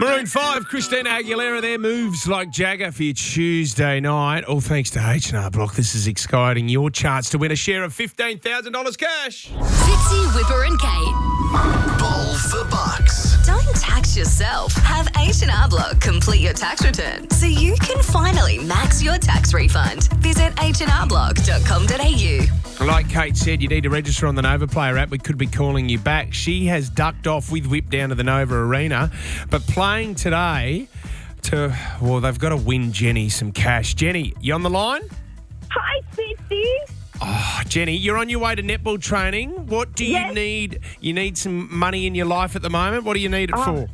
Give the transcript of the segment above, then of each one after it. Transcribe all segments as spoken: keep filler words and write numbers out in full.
Maroon five, Christina Aguilera there, moves like Jagger for your Tuesday night. All thanks to H and R Block. This is exciting. Your chance to win a share of fifteen thousand dollars cash. Fitzy, Whipper and Kate. Bowl for bucks. Don't tax yourself. Have H and R Block complete your tax return so you can finally max your tax refund. Visit h and r block dot com dot a u. Like Kate said, you need to register on the Nova Player app. We could be calling you back. She has ducked off with Whip down to the Nova Arena, but playing today to, well, they've got to win Jenny some cash. Jenny, you on the line? Hi, Fitzy. Oh, Jenny, you're on your way to netball training. What do Yes. you need? You need some money in your life at the moment. What do you need it Oh. for?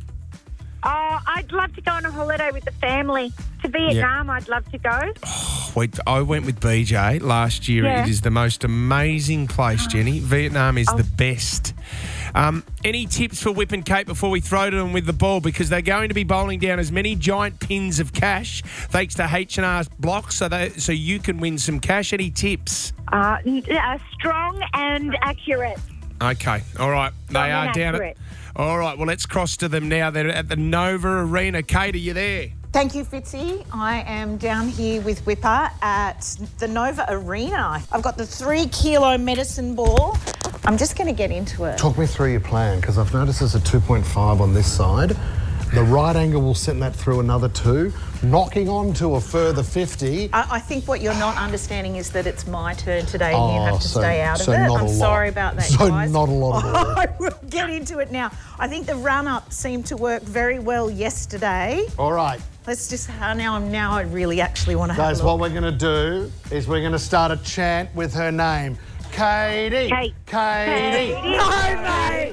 Oh, I'd love to go on a holiday with the family to Vietnam. I'd love to go. Wait, I went with B J last year. Yeah. It is the most amazing place, Jenny. Vietnam is Oh. the best. Um, any tips for Whip and Kate before we throw to them with the ball? Because they're going to be bowling down as many giant pins of cash thanks to H and R Block, so they, so you can win some cash. Any tips? Uh, n- uh, strong and accurate. Okay, all right. They Strong are and down accurate. at... All right, well, let's cross to them now. They're at the Nova Arena. Kate, are you there? Thank you, Fitzy. I am down here with Whipper at the Nova Arena. I've got the three kilo medicine ball. I'm just going to get into it. Talk me through your plan, because I've noticed there's a two point five on this side. The right angle will send that through another two, knocking on to a further fifty. I, I think what you're not understanding is that it's my turn today and you Oh, have to so- stay out so of it. not a I'm lot. sorry about that, So guys. not a lot at all. I will get into it now. I think the run-up seemed to work very well yesterday. All right, Let's just, uh, now I'm now I really actually want to have guys, a look. what we're going to do is we're going to start a chant with her name. Katie! Kate. Katie! Katie. No, mate!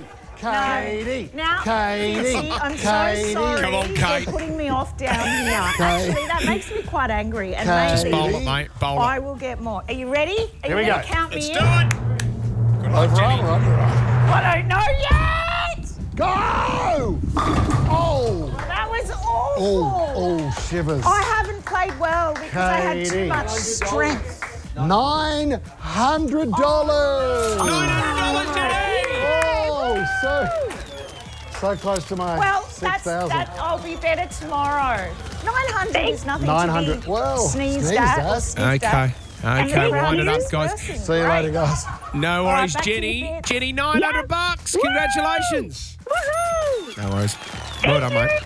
Katie! Now, Katie! Fitzy, I'm Katie. so sorry. Come on, Kate. You're putting me off down here. Actually, that makes me quite angry. And Kate. Just maybe bowl it, mate. Bowl I it. will get more. Are you ready? Are Here we you going go. to count Let's me do in? it. Good luck, Over, Jenny. over, over, over. I don't know yet! Go! Oh! That was Oh, awful. oh, shivers. I haven't played well because I had too Katie. much strength. Nine hundred dollars. nine hundred dollars, Jenny! Oh, so so close to my Well, six that's thousand. that. I'll be better tomorrow. Nine hundred is nothing Nine to hundred. be Well, sneezed sneezed at. at. Or sniffed Okay. at. And Okay, the wind it crowd up, is guys. cursing. See you Great. later, guys. No right, worries, back to you, Jenny. Beth. Jenny, nine hundred bucks. Congratulations. Woohoo! No worries. Well done, mate.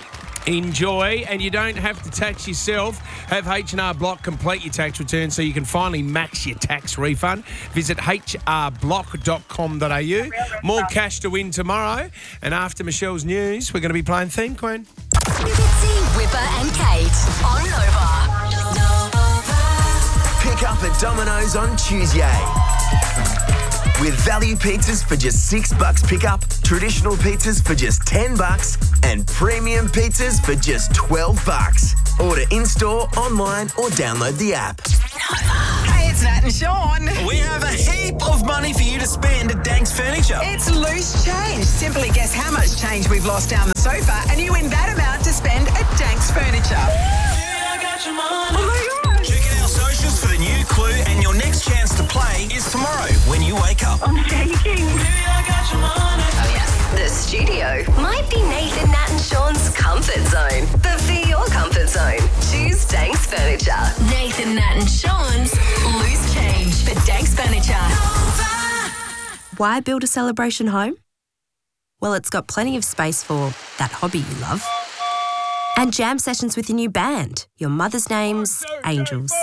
Enjoy, and you don't have to tax yourself. Have H and R Block complete your tax return so you can finally max your tax refund. Visit h r block dot com dot a u. More cash to win tomorrow. And after Michelle's news, we're going to be playing Theme Queen. Fitzy, Whipper and Kate on Nova. Pick up at Domino's on Tuesday. With value pizzas for just six bucks pickup, traditional pizzas for just ten bucks, and premium pizzas for just twelve bucks. Order in-store, online, or download the app. Hey, it's Nat and Sean. We have a heap of money for you to spend at Danks Furniture. It's loose change. Simply guess how much change we've lost down the sofa, and you win that amount to spend at Danks Furniture. I got your money. Oh my gosh. Check out our socials for the new clue, and your next chance to play is tomorrow when you wake up. I'm shaking. I got your money. Oh, yes. The studio might be Nathan, Nat and Sean's comfort zone. But for your comfort zone, choose Danks Furniture. Nathan, Nat and Sean's loose change for Danks Furniture. Why build a celebration home? Well, it's got plenty of space for that hobby you love. And jam sessions with your new band, your mother's name's Angels.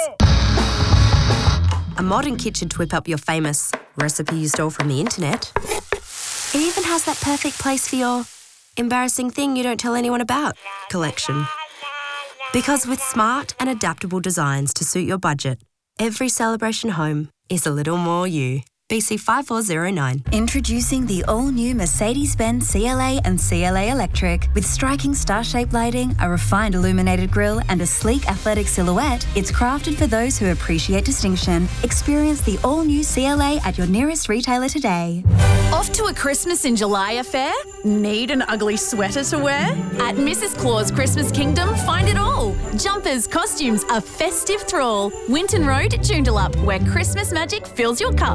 A modern kitchen to whip up your famous recipe you stole from the internet. It even has that perfect place for your embarrassing thing you don't tell anyone about collection. Because with smart and adaptable designs to suit your budget, every celebration home is a little more you. B C five four zero nine. Introducing the all-new Mercedes-Benz C L A and C L A Electric. With striking star-shaped lighting, a refined illuminated grille, and a sleek athletic silhouette, it's crafted for those who appreciate distinction. Experience the all-new C L A at your nearest retailer today. Off to a Christmas in July affair? Need an ugly sweater to wear? At Missus Claus Christmas Kingdom, find it all. Jumpers, costumes, a festive thrall. Winton Road, Joondalup, where Christmas magic fills your cup. The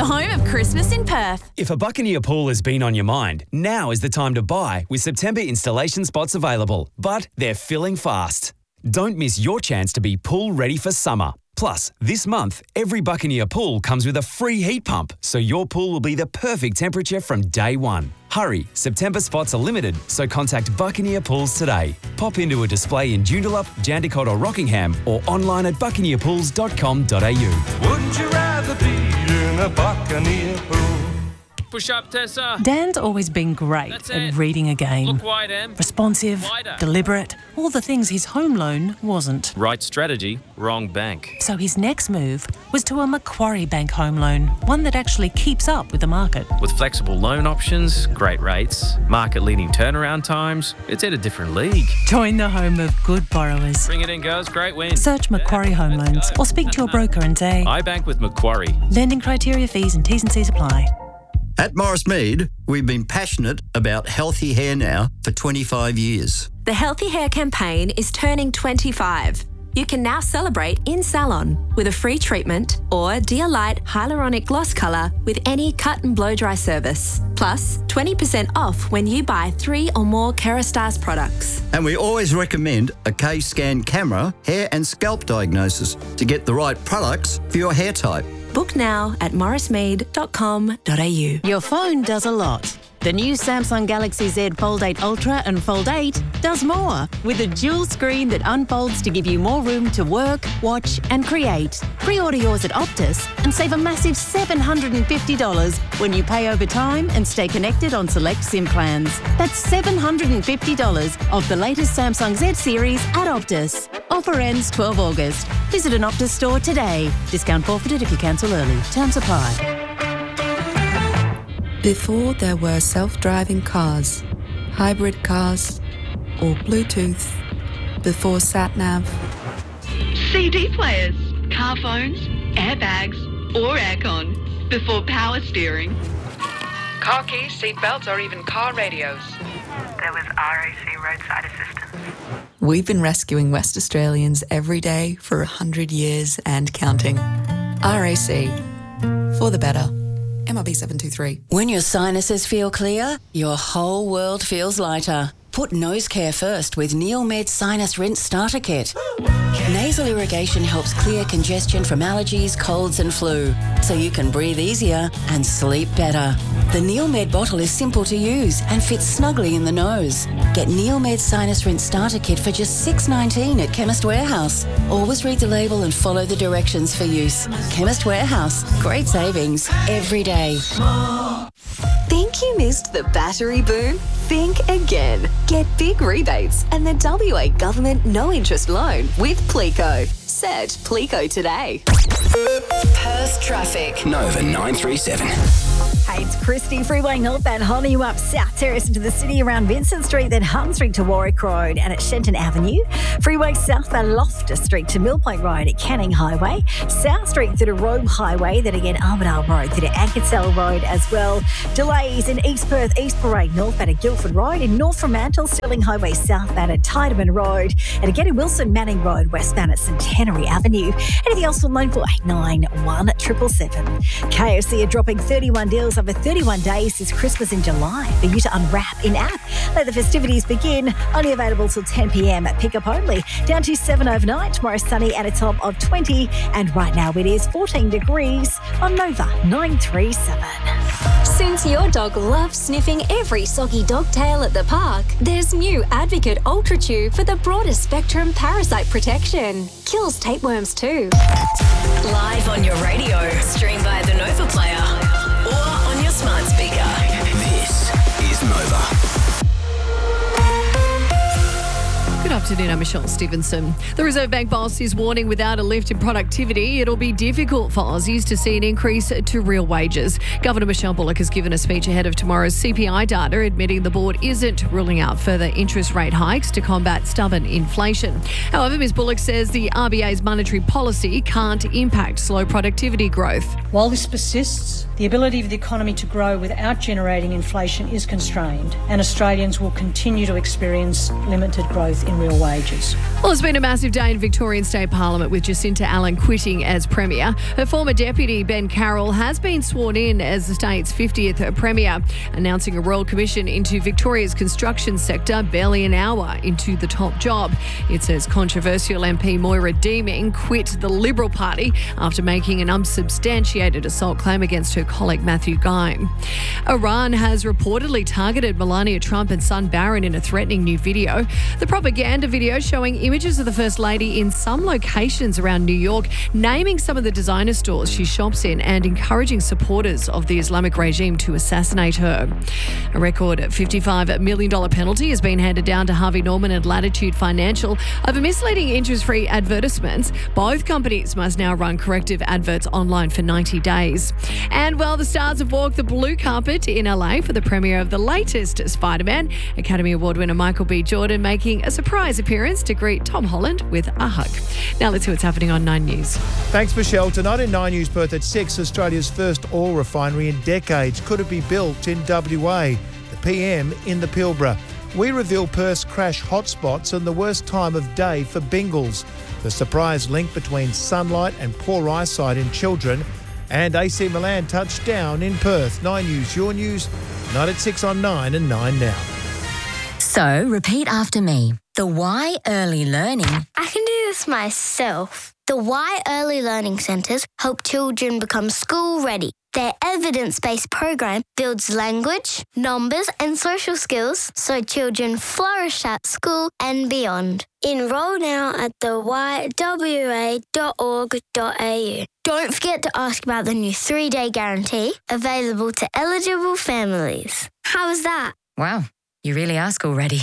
home of Christmas in Perth. If a Buccaneer pool has been on your mind, now is the time to buy with September installation spots available. But they're filling fast. Don't miss your chance to be pool ready for summer. Plus, this month, every Buccaneer pool comes with a free heat pump, so your pool will be the perfect temperature from day one. Hurry, September spots are limited, so contact Buccaneer Pools today. Pop into a display in Joondalup, Jandakot or Rockingham, or online at buccaneer pools dot com dot a u. Wouldn't you rather be in a Buccaneer pool? Push up, Tessa. Dan's always been great That's at it. reading a game. Look wide, Em. Responsive, Wider. deliberate, all the things his home loan wasn't. Right strategy, wrong bank. So his next move was to a Macquarie Bank home loan, one that actually keeps up with the market. With flexible loan options, great rates, market-leading turnaround times, it's at a different league. Join the home of good borrowers. Bring it in, girls. Great win. Search Macquarie Home Loans or speak to your broker and say, I bank with Macquarie. lending criteria, fees and T's and C's apply. At Morris Mead, we've been passionate about healthy hair now for twenty-five years. The Healthy Hair campaign is turning twenty-five. You can now celebrate in salon with a free treatment or Dear Light Hyaluronic Gloss Colour with any cut and blow dry service. Plus, twenty percent off when you buy three or more Kerastase products. And we always recommend a K-Scan camera, hair and scalp diagnosis to get the right products for your hair type. Book now at morris mead dot com dot a u. Your phone does a lot. The new Samsung Galaxy Z Fold eight Ultra and Fold eight does more, with a dual screen that unfolds to give you more room to work, watch and create. Pre-order yours at Optus and save a massive seven hundred fifty dollars when you pay over time and stay connected on select SIM plans. That's seven hundred fifty dollars off the latest Samsung Z series at Optus. Offer ends twelfth of August. Visit an Optus store today. Discount forfeited if you cancel early. Terms apply. Before there were self-driving cars, hybrid cars, or Bluetooth, before sat-nav, C D players, car phones, airbags, or aircon, before power steering, car keys, seat belts, or even car radios. There was R A C roadside assistance. we've been rescuing West Australians every day for a hundred years and counting. R A C, for the better. M R B seven two three. When your sinuses feel clear, your whole world feels lighter. Put nose care first with Neomed Sinus Rinse Starter Kit. Nasal irrigation helps clear congestion from allergies, colds and flu, so you can breathe easier and sleep better. The Neomed bottle is simple to use and fits snugly in the nose. Get Neomed Sinus Rinse Starter Kit for just six dollars nineteen at Chemist Warehouse. Always read the label and follow the directions for use. Chemist Warehouse. Great savings every day. Think you missed the battery boom? Think again. Get big rebates and the W A government no-interest loan with Plico. Search Plico today. Perth traffic. Nova nine three seven. Hey, it's Christy. Freeway northbound holding you up South Terrace into the city around Vincent Street, then Hunt Street to Warwick Road and at Shenton Avenue. Freeway southbound Loftus Street to Mill Point Road at Canning Highway. South Street through to Robe Highway, then again Armidale Road through to Ankersell Road as well. Delays in East Perth East Parade northbound at Guildford Road. In North Fremantle, Stirling Highway southbound at Tideman Road. And again in Wilson Manning Road westbound at Centenary Avenue. Anything else on line four eight nine one seven seven seven. K F C are dropping thirty-one deals over thirty-one days this Christmas in July for you to unwrap in-app. Let the festivities begin. Only available till ten p.m. at pickup only. Down to seven overnight. Tomorrow sunny at a top of twenty. And right now it is fourteen degrees on Nova nine three seven. Since your dog loves sniffing every soggy dog tail at the park, there's new Advocate Ultra Chew for the broadest spectrum parasite protection. Kills tapeworms too. Live on your radio, stream by the Nova Player or on your smart speaker. This is Nova. Good afternoon, I'm Michelle Stevenson. The Reserve Bank boss is warning without a lift in productivity, it'll be difficult for Aussies to see an increase to real wages. Governor Michelle Bullock has given a speech ahead of tomorrow's C P I data, admitting the board isn't ruling out further interest rate hikes to combat stubborn inflation. However, Miz Bullock says the R B A's monetary policy can't impact slow productivity growth. While this persists, the ability of the economy to grow without generating inflation is constrained, and Australians will continue to experience limited growth in real real wages. Well, it's been a massive day in Victorian State Parliament with Jacinta Allen quitting as Premier. Her former deputy, Ben Carroll, has been sworn in as the state's fiftieth Premier, announcing a royal commission into Victoria's construction sector barely an hour into the top job. It says controversial M P Moira Deeming quit the Liberal Party after making an unsubstantiated assault claim against her colleague Matthew Guy. Iran has reportedly targeted Melania Trump and son Barron in a threatening new video. The propaganda video showing images of the First Lady in some locations around New York, naming some of the designer stores she shops in and encouraging supporters of the Islamic regime to assassinate her. A record fifty-five million dollars penalty has been handed down to Harvey Norman and Latitude Financial over misleading interest-free advertisements. Both companies must now run corrective adverts online for ninety days. And, well, the stars have walked the blue carpet in L A for the premiere of the latest Spider-Man. Academy Award winner Michael B. Jordan making a surprise appearance to greet Tom Holland with a hug. Now let's see what's happening on Nine News. Thanks, Michelle. Tonight in Nine News, Perth at six, Australia's first oil refinery in decades. Could it be built in W A? The P M in the Pilbara. We reveal Perth's crash hotspots and the worst time of day for Bingals. The surprise link between sunlight and poor eyesight in children. And A C Milan touched down in Perth. Nine News, your news, night at six on Nine and Nine now. So, repeat after me. The Y Early Learning. I can do this myself. The Y Early Learning Centres help children become school ready. Their evidence-based program builds language, numbers and social skills so children flourish at school and beyond. Enroll now at the y w a dot org dot a u. Don't forget to ask about the new three-day guarantee available to eligible families. How was that? Wow, you really ask already.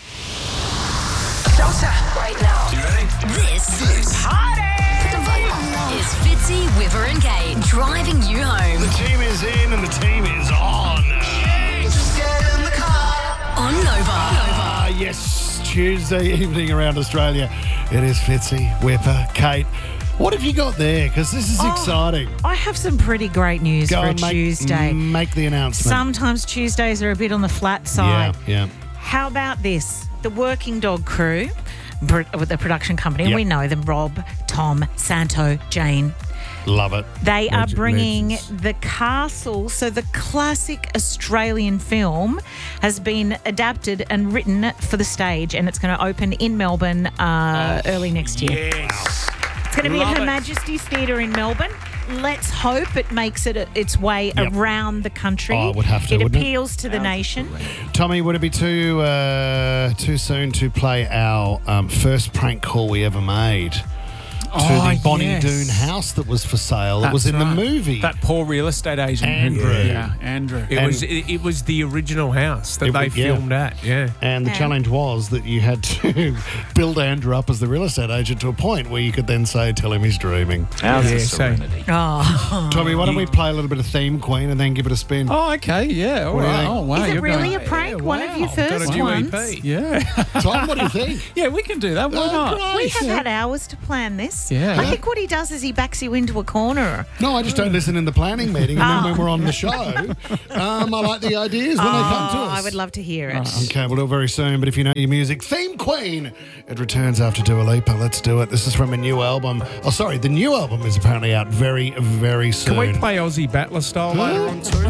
Shelter right now. You ready? This, this. Party! Is Fitzy, Whipper and Kate driving you home. The team is in and the team is on. Just get in the car. On Nova. Ah, yes. Tuesday evening around Australia. It is Fitzy, Whipper, Kate. What have you got there? Because this is Oh, exciting. I have some pretty great news Go for a and make, Tuesday. Make the announcement. Sometimes Tuesdays are a bit on the flat side. Yeah, yeah. How about this? The Working Dog crew, pr- with the production company, and Yep. we know them, Rob, Tom, Santo, Jane. Love it. They are Legend- bringing legends. The Castle. So the classic Australian film has been adapted and written for the stage, and it's going to open in Melbourne uh, early next year. Yes. It's going to be Love at Her it. Majesty's Theatre in Melbourne. Let's hope it makes it its way Yep. around the country. Oh, it would have to, It wouldn't it? appeals to the nation. Tommy, would it be too uh, too soon to play our um, first prank call we ever made? To Oh, the Bonnie yes. Doon house that was for sale. That That's was in right. the movie. That poor real estate agent. Andrew. Yeah, Andrew. It And- was it, it was the original house that It they was- yeah. filmed at. Yeah. And the Yeah. challenge was that you had to build Andrew up as the real estate agent to a point where you could then say, tell him he's dreaming. How's the serenity? Oh. Tommy, why don't we play a little bit of Theme Queen and then give it a spin? Oh, okay. Yeah. All What do you right. think? Oh, wow. Is it you're really going, a prank? Yeah, One wow. of your Got first a new ones? E P. Yeah. Tom, what do you think? Yeah, we can do that. Why Oh, not? great. We have Yeah. had hours to plan this. Yeah. I think what he does is he backs you into a corner. No, I just don't listen in the planning meeting, and then Oh. when we're on the show, um, I like the ideas when they come to Oh, us. I would love to hear it. Okay, we'll do it very soon, but if you know your music, Theme Queen, it returns after Dua Lipa. Let's do it. This is from a new album. Oh, sorry, the new album is apparently out very, very soon. Can we play Aussie Battler style later on too?